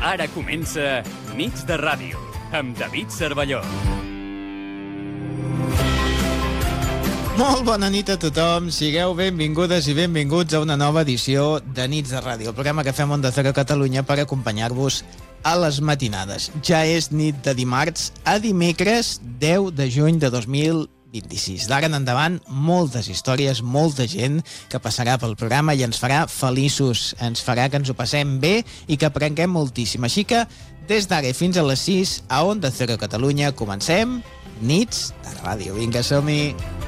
Ara comença Nits de Ràdio, amb David Cervelló. Molt bona nit a tothom, sigueu benvingudes i benvinguts a una nova edició de Nits de Ràdio, el programa que fem Onda Cero Catalunya per acompanyar-vos a les matinades. Ja és nit de dimarts a dimecres 10 de juny de 2026. D'ara en endavant, moltes històries, molta gent que passarà pel programa i ens farà feliços, ens farà que ens ho passem bé i que aprenguem moltíssim. Així que, des d'ara fins a les 6, a Onda Cero Catalunya, comencem Nits de Ràdio. Vinga, som-hi!